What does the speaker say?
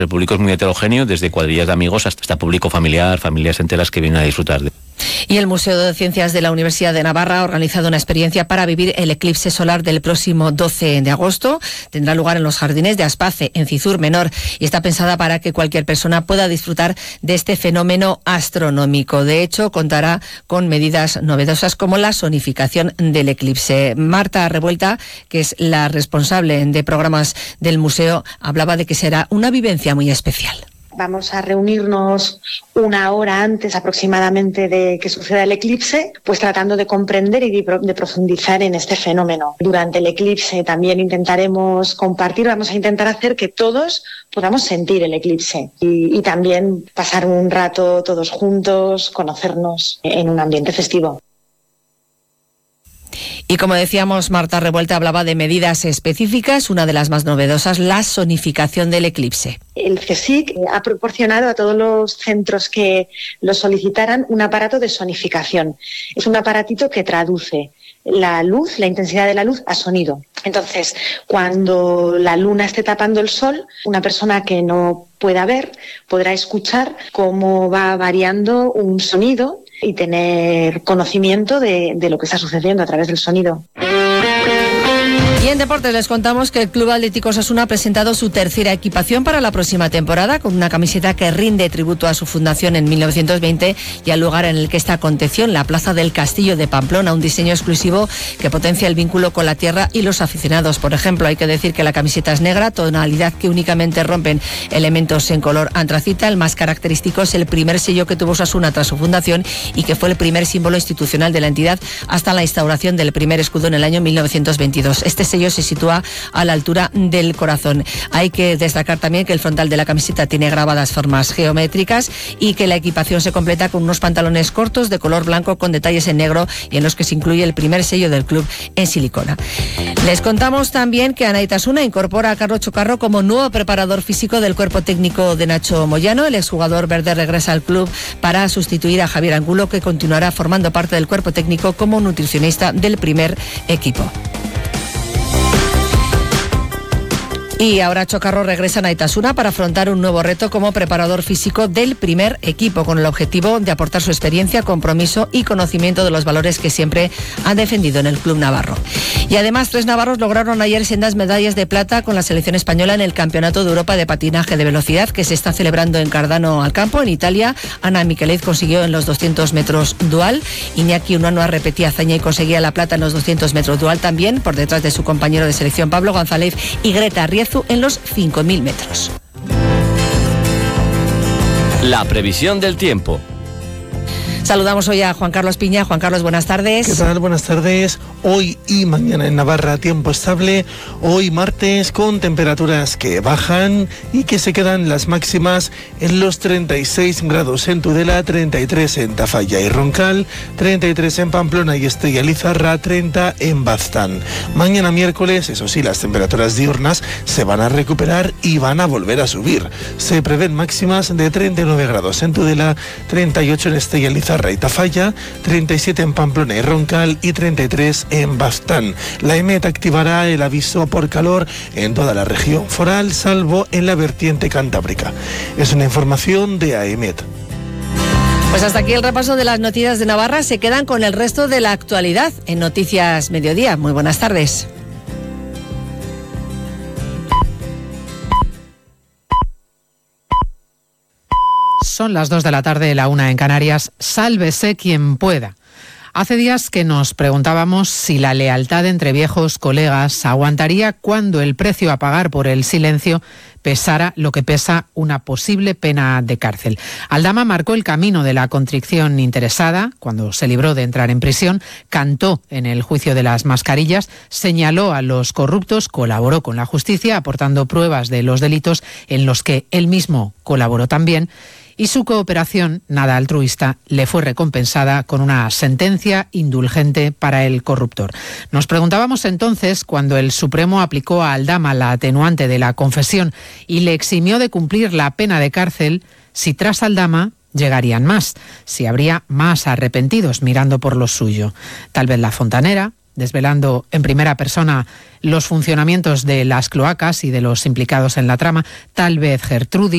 El público es muy heterogéneo, desde cuadrillas de amigos hasta público familiar, familias enteras que vienen a disfrutar de. Y el Museo de Ciencias de la Universidad de Navarra ha organizado una experiencia para vivir el eclipse solar del próximo 12 de agosto. Tendrá lugar en los jardines de Aspace, en Cizur Menor, y está pensada para que cualquier persona pueda disfrutar de este fenómeno astronómico. De hecho, contará con medidas novedosas como la sonificación del eclipse. Marta Revuelta, que es la responsable de programas del museo, hablaba de que será una vivencia muy especial. Vamos a reunirnos una hora antes aproximadamente de que suceda el eclipse, pues tratando de comprender y de profundizar en este fenómeno. Durante el eclipse también intentaremos compartir, vamos a intentar hacer que todos podamos sentir el eclipse y también pasar un rato todos juntos, conocernos en un ambiente festivo. Y como decíamos, Marta Revuelta hablaba de medidas específicas, una de las más novedosas, la sonificación del eclipse. El CSIC ha proporcionado a todos los centros que lo solicitaran un aparato de sonificación. Es un aparatito que traduce la luz, la intensidad de la luz, a sonido. Entonces, cuando la luna esté tapando el sol, una persona que no pueda ver podrá escuchar cómo va variando un sonido y tener conocimiento de lo que está sucediendo a través del sonido. Y en deportes les contamos que el Club Atlético Osasuna ha presentado su tercera equipación para la próxima temporada, con una camiseta que rinde tributo a su fundación en 1920 y al lugar en el que esta aconteció, en la Plaza del Castillo de Pamplona, un diseño exclusivo que potencia el vínculo con la tierra y los aficionados. Por ejemplo, hay que decir que la camiseta es negra, tonalidad que únicamente rompen elementos en color antracita. El más característico es el primer sello que tuvo Osasuna tras su fundación y que fue el primer símbolo institucional de la entidad hasta la instauración del primer escudo en el año 1922. Este sello se sitúa a la altura del corazón. Hay que destacar también que el frontal de la camiseta tiene grabadas formas geométricas y que la equipación se completa con unos pantalones cortos de color blanco con detalles en negro y en los que se incluye el primer sello del club en silicona. Les contamos también que Anaitasuna incorpora a Carlos Chocarro como nuevo preparador físico del cuerpo técnico de Nacho Moyano. El exjugador verde regresa al club para sustituir a Javier Angulo, que continuará formando parte del cuerpo técnico como nutricionista del primer equipo. Y ahora Chocarro regresa a Anaitasuna para afrontar un nuevo reto como preparador físico del primer equipo, con el objetivo de aportar su experiencia, compromiso y conocimiento de los valores que siempre han defendido en el club navarro. Y además, 3 navarros lograron ayer sendas medallas de plata con la selección española en el Campeonato de Europa de Patinaje de Velocidad, que se está celebrando en Cardano al Campo, en Italia. Ana Miquelez consiguió en los 200 metros dual. Iñaki Unanua repetía hazaña y conseguía la plata en los 200 metros dual también, por detrás de su compañero de selección Pablo González y Greta Riezu en los 5.000 metros. La previsión del tiempo. Saludamos hoy a Juan Carlos Piña. Juan Carlos, buenas tardes. ¿Qué tal? Buenas tardes. Hoy y mañana en Navarra tiempo estable. Hoy martes con temperaturas que bajan y que se quedan las máximas en los 36 grados en Tudela, 33 en Tafalla y Roncal, 33 en Pamplona y Estella Lizarra, 30 en Baztán. Mañana miércoles, eso sí, las temperaturas diurnas se van a recuperar y van a volver a subir. Se prevén máximas de 39 grados en Tudela, 38 en Estella Lizarra y Tafalla, 37 en Pamplona y Roncal y 33 en Baztán. La EMET activará el aviso por calor en toda la región foral, salvo en la vertiente cantábrica. Es una información de AEMET. Pues hasta aquí el repaso de las noticias de Navarra. Se quedan con el resto de la actualidad en Noticias Mediodía. Muy buenas tardes. Son las 2 de la tarde, la 1 en Canarias. Sálvese quien pueda. Hace días que nos preguntábamos si la lealtad entre viejos colegas aguantaría cuando el precio a pagar por el silencio pesara lo que pesa una posible pena de cárcel. Aldama marcó el camino de la contrición interesada cuando se libró de entrar en prisión, cantó en el juicio de las mascarillas, señaló a los corruptos, colaboró con la justicia aportando pruebas de los delitos en los que él mismo colaboró también, y su cooperación, nada altruista, le fue recompensada con una sentencia indulgente para el corruptor. Nos preguntábamos entonces, cuando el Supremo aplicó a Aldama la atenuante de la confesión y le eximió de cumplir la pena de cárcel, si tras Aldama llegarían más, si habría más arrepentidos mirando por lo suyo. Tal vez la fontanera, desvelando en primera persona los funcionamientos de las cloacas y de los implicados en la trama, tal vez Gertrudis,